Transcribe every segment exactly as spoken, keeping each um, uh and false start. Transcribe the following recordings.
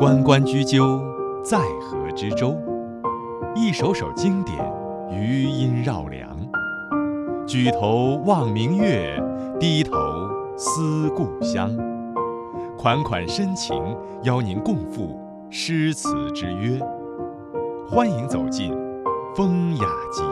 关关雎鸠，在河之洲。一首首经典，余音绕梁。举头望明月，低头思故乡。款款深情，邀您共赴诗词之约。欢迎走进风雅集。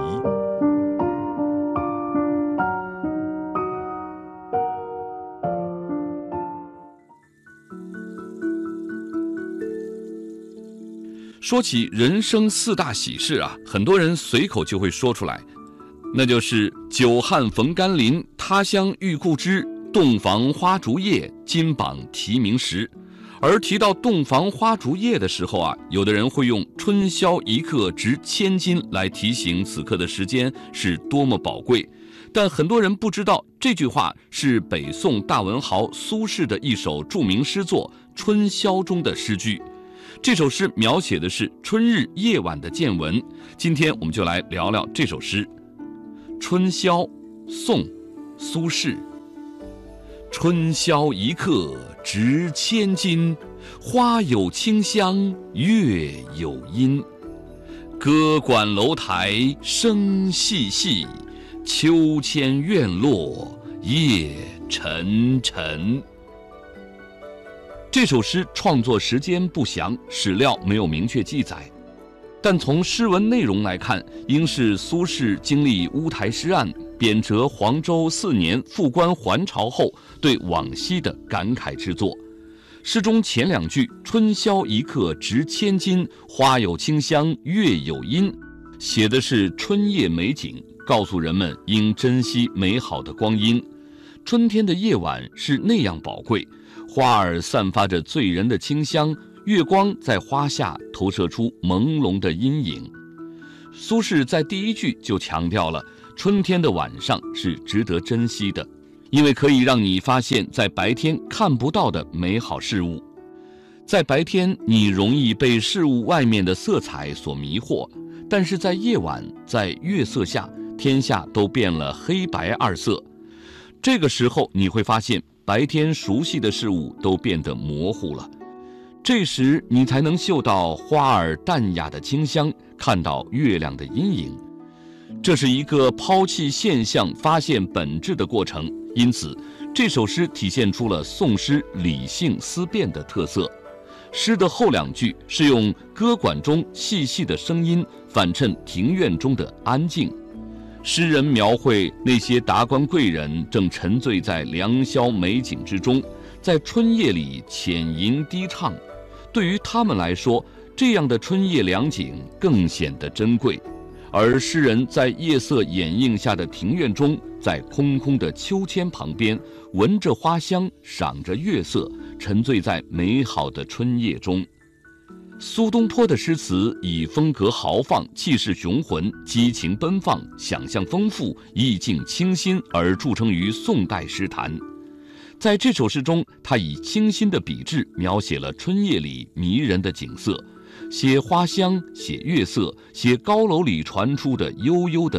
说起人生四大喜事啊，很多人随口就会说出来，那就是久旱逢甘霖，他乡遇故知，洞房花烛夜，金榜题名时。而提到洞房花烛夜的时候啊，有的人会用春宵一刻值千金来提醒此刻的时间是多么宝贵。但很多人不知道，这句话是北宋大文豪苏轼的一首著名诗作《春宵》中的诗句。这首诗描写的是春日夜晚的见闻，今天我们就来聊聊这首诗。春宵，宋，苏轼。春宵一刻值千金，花有清香，月有阴。歌管楼台声细细，秋千院落夜沉沉。这首诗创作时间不详，史料没有明确记载，但从诗文内容来看，应是苏轼经历乌台诗案、贬谪黄州四年复官还朝后对往昔的感慨之作。诗中前两句“春宵一刻值千金，花有清香，月有阴”，写的是春夜美景，告诉人们应珍惜美好的光阴。春天的夜晚是那样宝贵，花儿散发着醉人的清香，月光在花下投射出朦胧的阴影。苏轼在第一句就强调了春天的晚上是值得珍惜的，因为可以让你发现在白天看不到的美好事物。在白天你容易被事物外面的色彩所迷惑，但是在夜晚，在月色下，天下都变了黑白二色。这个时候你会发现白天熟悉的事物都变得模糊了，这时你才能嗅到花儿淡雅的清香，看到月亮的阴影。这是一个抛弃现象发现本质的过程，因此这首诗体现出了宋诗理性思辨的特色。诗的后两句是用歌管中细细的声音反衬庭院中的安静。诗人描绘那些达官贵人正沉醉在良宵美景之中，在春夜里浅吟低唱。对于他们来说，这样的春夜良景更显得珍贵。而诗人在夜色掩映下的庭院中，在空空的秋千旁边，闻着花香，赏着月色，沉醉在美好的春夜中。苏东坡的诗词以风格豪放、气势雄浑、激情奔放、想象丰富、意境清新而著称于宋代诗坛。在这首诗中，他以清新的笔致描写了春夜里迷人的景色，写花香，写月色，写高楼里传出的悠悠的